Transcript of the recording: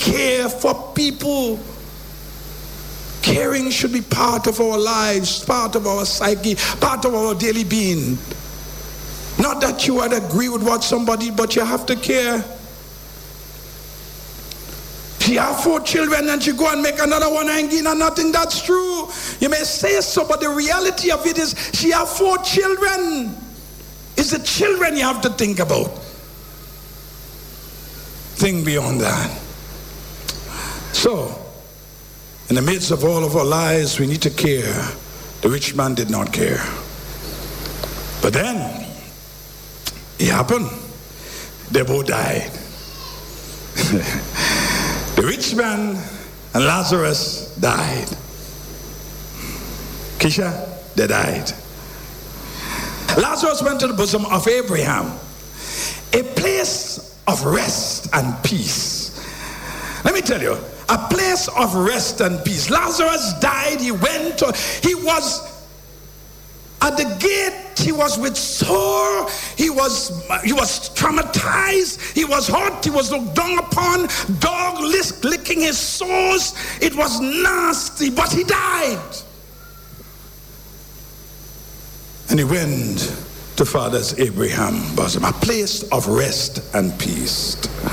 care for people. Caring should be part of our lives, part of our psyche, part of our daily being. Not that you would agree with what somebody, but you have to care. She have 4 children and she go and make another one and give her nothing. That's true. You may say so, but the reality of it is she have 4 children. It's the children you have to think about. Think beyond that. So, in the midst of all of our lives, we need to care. The rich man did not care. But then, it happened. They both died. The rich man and Lazarus died. Keisha, they died. Lazarus went to the bosom of Abraham, a place of rest and peace. Let me tell you, a place of rest and peace. Lazarus died. He was at the gate. He was with sore. He was traumatized. He was hurt. He was looked down upon. Dog licking his sores. It was nasty, but he died. And he went to Father's Abraham bosom, a place of rest and peace.